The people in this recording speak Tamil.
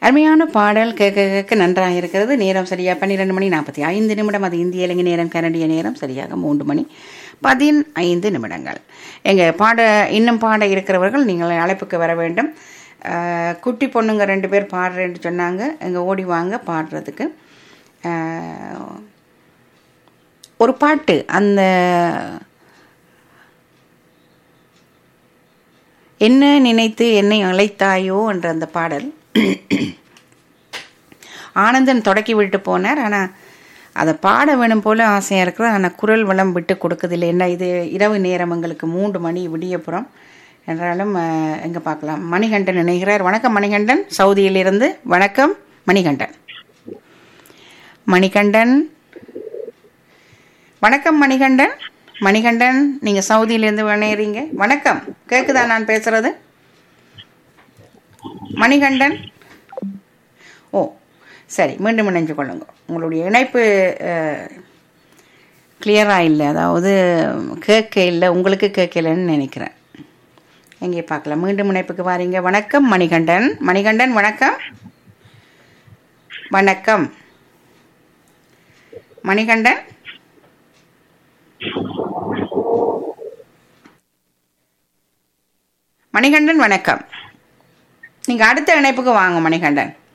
அருமையான பாடல் கேட்க கேட்க நன்றாக இருக்கிறது. நேரம் சரியாக 12:45. அது இந்திய இலங்கை நேரம், கனடிய நேரம் சரியாக 3:15. எங்கள் இன்னும் பாட இருக்கிறவர்கள் நீங்கள் அழைப்புக்கு வர வேண்டும். குட்டி பொண்ணுங்க 2 பேர் பாடுறேன்னு சொன்னாங்க. எங்கள் ஓடி வாங்க பாடுறதுக்கு. ஒரு பாட்டு அந்த என்ன நினைத்து என்னை அழைத்தாயோ என்ற அந்த பாடல் ஆனந்தன் தொடக்கி விட்டு போனார். ஆனால் அதை பாட வேணும் போல ஆசையாக இருக்கிறது. ஆனால் குரல் வளம் விட்டு கொடுக்கதில்லை. என்ன இது இரவு நேரம், எங்களுக்கு 3 மணி விடியப்புறம் என்றாலும் எங்கே பார்க்கலாம். மணிகண்டன் நினைக்கிறார். வணக்கம் மணிகண்டன், சவுதியிலிருந்து. வணக்கம் மணிகண்டன். மணிகண்டன் வணக்கம் மணிகண்டன். மணிகண்டன், நீங்கள் சவுதியிலேருந்து இணையறீங்க. வணக்கம், கேட்குதா நான் பேசுறது மணிகண்டன்? ஓ சரி, மீண்டும் இணைஞ்சு கொள்ளுங்க. உங்களுடைய இணைப்பு கிளியராக இல்லை, அதாவது கேட்க இல்லை, உங்களுக்கு கேட்கலன்னு நினைக்கிறேன். எங்கே பார்க்கலாம். மீண்டும் இணைப்புக்கு வாரீங்க. வணக்கம் மணிகண்டன். மணிகண்டன் வணக்கம். வணக்கம் மணிகண்டன். மணிகண்டன் வணக்கம். நீங்க அடுத்த இணைப்புக்கு வாங்க மணிகண்டன்.